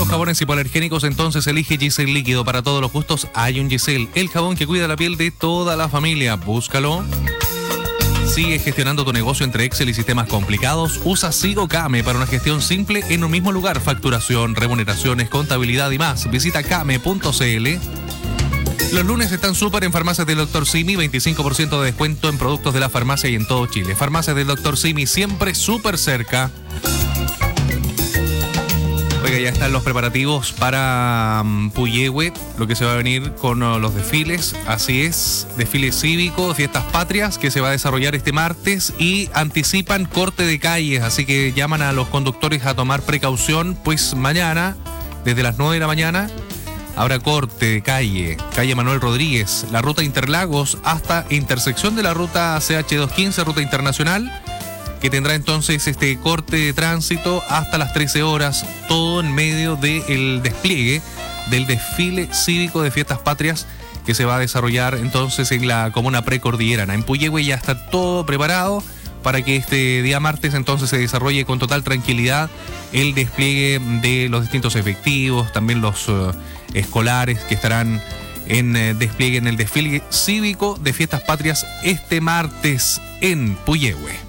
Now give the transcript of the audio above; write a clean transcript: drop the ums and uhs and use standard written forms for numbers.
jabones hipoalergénicos, entonces elige Giselle Líquido. Para todos los gustos hay un Giselle, el jabón que cuida la piel de toda la familia. Búscalo. Sigue gestionando tu negocio entre Excel y sistemas complicados. Usa Sigo Kame para una gestión simple en un mismo lugar. Facturación, remuneraciones, contabilidad y más. Visita kame.cl. Los lunes están súper en Farmacias del Dr. Simi. 25% de descuento en productos de la farmacia y en todo Chile. Farmacias del Dr. Simi, siempre súper cerca. Oiga, ya están los preparativos para Puyehue, lo que se va a venir con los desfiles. Así es, desfile cívico, fiestas patrias, que se va a desarrollar este martes y anticipan corte de calles, así que llaman a los conductores a tomar precaución, pues mañana, desde las 9 de la mañana, habrá corte de calle Manuel Rodríguez, la ruta Interlagos hasta intersección de la ruta CH215, ruta internacional, que tendrá entonces este corte de tránsito hasta las 13 horas, todo en medio del despliegue del desfile cívico de fiestas patrias que se va a desarrollar entonces en la comuna precordillerana. En Puyehue ya está todo preparado para que este día martes entonces se desarrolle con total tranquilidad el despliegue de los distintos efectivos, también los escolares que estarán en despliegue en el desfile cívico de fiestas patrias este martes en Puyehue.